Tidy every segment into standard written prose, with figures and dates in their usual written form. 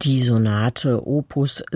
Die Sonate Opus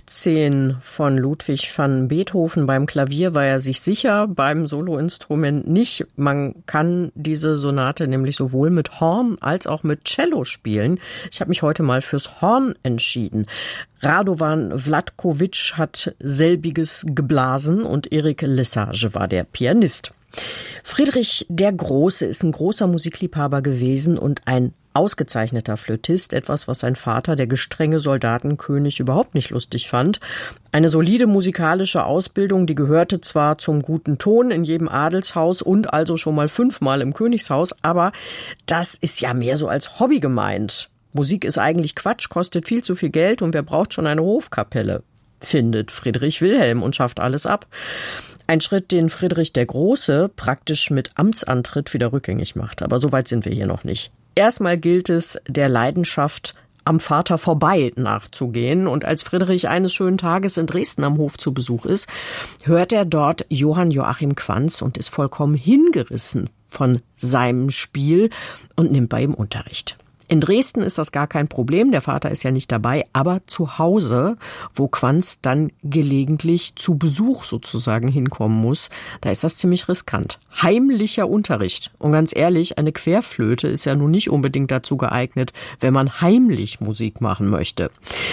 17 von Ludwig van Beethoven. Beim Klavier war er sich sicher, beim Soloinstrument nicht. Man kann diese Sonate nämlich sowohl mit Horn als auch mit Cello spielen. Ich habe mich heute mal fürs Horn entschieden. Radovan Vlatkovic hat selbiges geblasen und Eric Lesage war der Pianist. Friedrich der Große ist ein großer Musikliebhaber gewesen und ein ausgezeichneter Flötist, etwas, was sein Vater, der gestrenge Soldatenkönig, überhaupt nicht lustig fand. Eine solide musikalische Ausbildung, die gehörte zwar zum guten Ton in jedem Adelshaus und also schon mal 5-mal im Königshaus, aber das ist ja mehr so als Hobby gemeint. Musik ist eigentlich Quatsch, kostet viel zu viel Geld und wer braucht schon eine Hofkapelle? Findet Friedrich Wilhelm und schafft alles ab. Ein Schritt, den Friedrich der Große praktisch mit Amtsantritt wieder rückgängig macht. Aber so weit sind wir hier noch nicht. Erstmal gilt es, der Leidenschaft am Vater vorbei nachzugehen. Und als Friedrich eines schönen Tages in Dresden am Hof zu Besuch ist, hört er dort Johann Joachim Quanz und ist vollkommen hingerissen von seinem Spiel und nimmt bei ihm Unterricht. In Dresden ist das gar kein Problem, der Vater ist ja nicht dabei, aber zu Hause, wo Quanz dann gelegentlich zu Besuch sozusagen hinkommen muss, da ist das ziemlich riskant. Heimlicher Unterricht. Und ganz ehrlich, eine Querflöte ist ja nun nicht unbedingt dazu geeignet, wenn man heimlich Musik machen möchte.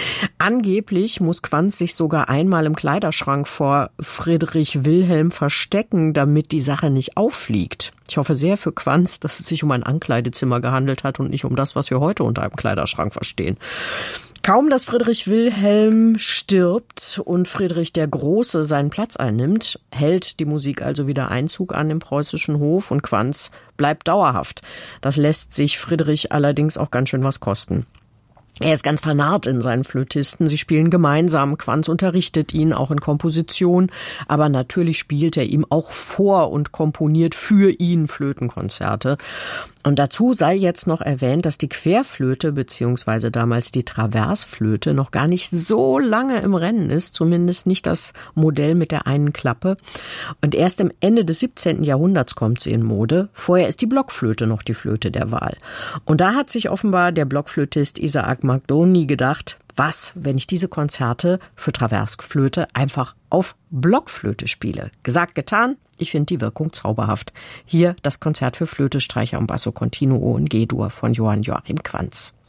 Angeblich muss Quanz sich sogar einmal im Kleiderschrank vor Friedrich Wilhelm verstecken, damit die Sache nicht auffliegt. Ich hoffe sehr für Quanz, dass es sich um ein Ankleidezimmer gehandelt hat und nicht um das, was wir heute unter einem Kleiderschrank verstehen. Kaum, dass Friedrich Wilhelm stirbt und Friedrich der Große seinen Platz einnimmt, hält die Musik also wieder Einzug an dem preußischen Hof und Quanz bleibt dauerhaft. Das lässt sich Friedrich allerdings auch ganz schön was kosten. Er ist ganz vernarrt in seinen Flötisten. Sie spielen gemeinsam. Quanz unterrichtet ihn auch in Komposition. Aber natürlich spielt er ihm auch vor und komponiert für ihn Flötenkonzerte. Und dazu sei jetzt noch erwähnt, dass die Querflöte bzw. damals die Traversflöte noch gar nicht so lange im Rennen ist. Zumindest nicht das Modell mit der einen Klappe. Und erst am Ende des 17. Jahrhunderts kommt sie in Mode. Vorher ist die Blockflöte noch die Flöte der Wahl. Und da hat sich offenbar der Blockflötist Isaac Magdoni gedacht, was, wenn ich diese Konzerte für Traversflöte einfach auf Blockflöte spiele? Gesagt, getan. Ich finde die Wirkung zauberhaft. Hier das Konzert für Flöte, Streicher und Basso Continuo in G-Dur von Johann Joachim Quanz.